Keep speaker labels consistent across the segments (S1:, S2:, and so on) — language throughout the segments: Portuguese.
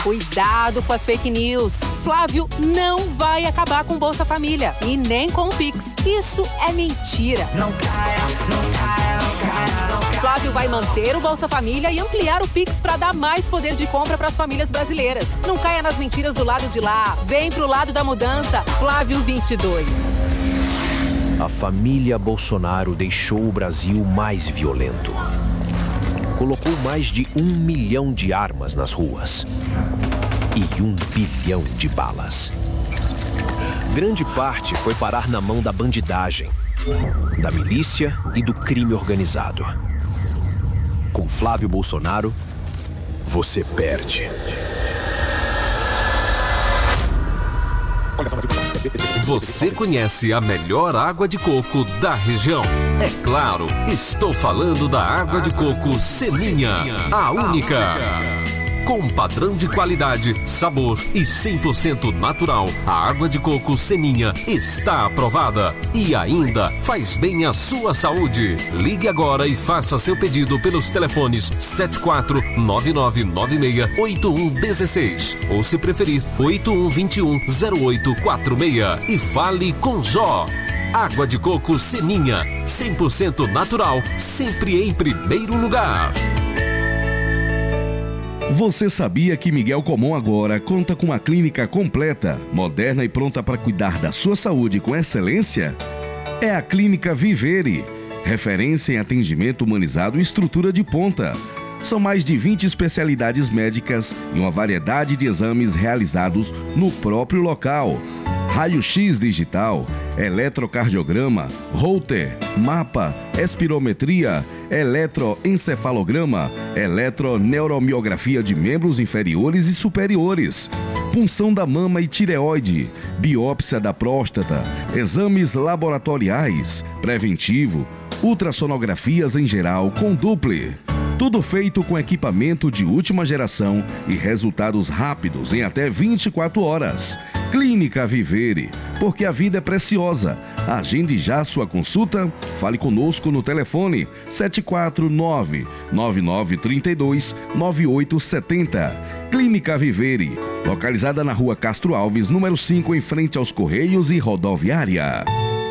S1: Cuidado com as fake news. Flávio não vai acabar com Bolsa Família e nem com o Pix. Isso é mentira.
S2: Não caia, não caia, não caia, não caia.
S1: Flávio vai manter o Bolsa Família e ampliar o Pix para dar mais poder de compra para as famílias brasileiras. Não caia nas mentiras do lado de lá. Vem pro lado da mudança. Flávio 22.
S3: A família Bolsonaro deixou o Brasil mais violento. Colocou mais de 1 milhão de armas nas ruas e 1 bilhão de balas. Grande parte foi parar na mão da bandidagem, da milícia e do crime organizado. Com Flávio Bolsonaro, você perde.
S4: Você conhece a melhor água de coco da região? É claro, estou falando da água de coco Seninha, a única. Com padrão de qualidade, sabor e 100% natural, a água de coco Seninha está aprovada e ainda faz bem à sua saúde. Ligue agora e faça seu pedido pelos telefones 7499968116 ou, se preferir, 81210846 e fale com Jó. Água de coco Seninha, 100% natural, sempre em primeiro lugar.
S5: Você sabia que Miguel Comum agora conta com uma clínica completa, moderna e pronta para cuidar da sua saúde com excelência? É a Clínica Vivere, referência em atendimento humanizado e estrutura de ponta. São mais de 20 especialidades médicas e uma variedade de exames realizados no próprio local. Raio-X digital, eletrocardiograma, Holter, mapa, espirometria, eletroencefalograma, eletroneuromiografia de membros inferiores e superiores, punção da mama e tireoide, biópsia da próstata, exames laboratoriais, preventivo, ultrassonografias em geral com Doppler. Tudo feito com equipamento de última geração e resultados rápidos em até 24 horas. Clínica Vivere, porque a vida é preciosa. Agende já sua consulta. Fale conosco no telefone 749-9932-9870. Clínica Vivere, localizada na Rua Castro Alves, número 5, em frente aos Correios e Rodoviária.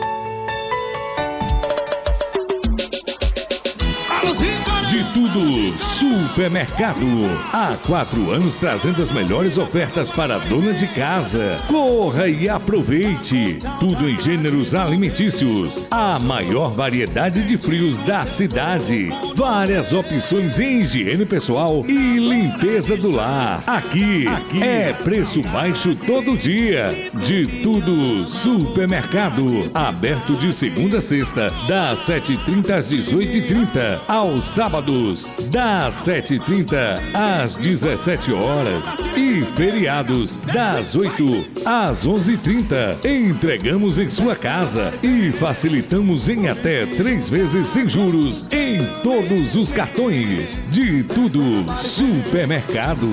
S6: De tudo Supermercado. Há 4 anos trazendo as melhores ofertas para a dona de casa. Corra e aproveite. Tudo em gêneros alimentícios. A maior variedade de frios da cidade. Várias opções em higiene pessoal e limpeza do lar. Aqui é preço baixo todo dia. De tudo Supermercado. Aberto de segunda a sexta, das 7h30 às 18h30. Aos sábados, das 7h30 às 17 horas e feriados das 8 às 11h30. Entregamos em sua casa e facilitamos em até 3 vezes sem juros em todos os cartões. De tudo Supermercado.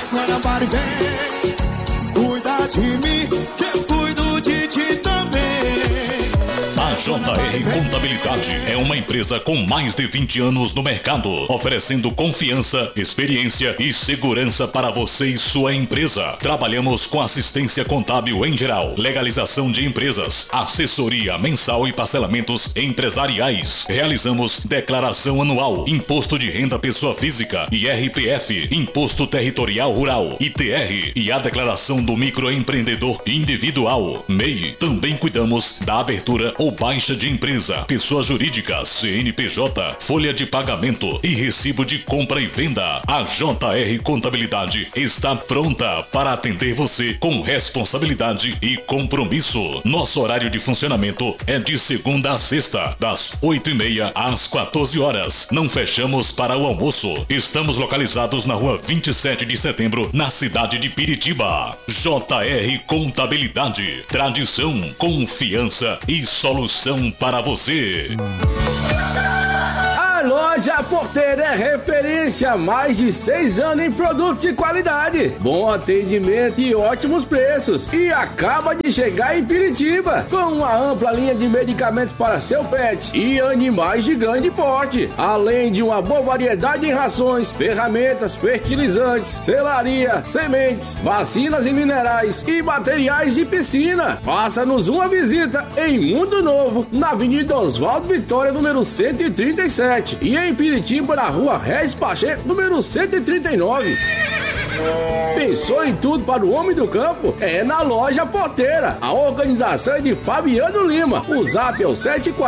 S2: Cuida de mim, que eu cuido de ti também.
S7: A JR Contabilidade é uma empresa com mais de 20 anos no mercado, oferecendo confiança, experiência e segurança para você e sua empresa. Trabalhamos com assistência contábil em geral, legalização de empresas, assessoria mensal e parcelamentos empresariais. Realizamos declaração anual, imposto de renda pessoa física, IRPF, imposto territorial rural, ITR e a declaração do microempreendedor individual, MEI. Também cuidamos da abertura ou baixa de empresa, pessoa jurídica, CNPJ, folha de pagamento e recibo de compra e venda. A JR Contabilidade está pronta para atender você com responsabilidade e compromisso. Nosso horário de funcionamento é de segunda a sexta, das 8h30 às 14 horas. Não fechamos para o almoço. Estamos localizados na rua 27 de setembro, na cidade de Piritiba. JR Contabilidade, tradição, confiança e solução para você.
S8: A loja Loja Porteira é referência há mais de 6 anos em produtos de qualidade, bom atendimento e ótimos preços. E acaba de chegar em Piritiba, com uma ampla linha de medicamentos para seu pet e animais de grande porte, além de uma boa variedade em rações, ferramentas, fertilizantes, selaria, sementes, vacinas e minerais e materiais de piscina. Faça-nos uma visita em Mundo Novo, na Avenida Oswaldo Vitória, número 137, e em Piritiba, na Rua Regis Pacheco, número 139. Pensou em tudo para o homem do campo? É na Loja Porteira. A organização é de Fabiano Lima. O zap é o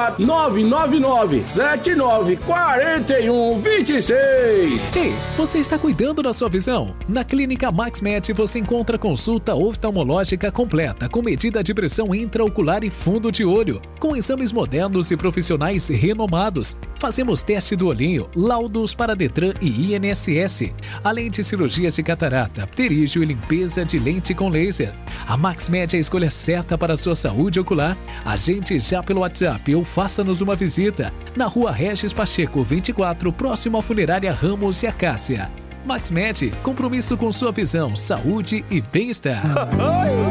S8: 74999794126.
S9: Ei, você está cuidando da sua visão? Na Clínica MaxMed você encontra consulta oftalmológica completa, com medida de pressão intraocular e fundo de olho, com exames modernos e profissionais renomados. Fazemos teste do olhinho, laudos para Detran e INSS, além de cirurgias de catarata, pterígio e limpeza de lente com laser. A MaxMed é a escolha certa para a sua saúde ocular. Agende já pelo WhatsApp ou faça-nos uma visita na Rua Regis Pacheco 24, próximo à Funerária Ramos e Acácia. MaxMed, compromisso com sua visão, saúde e bem-estar.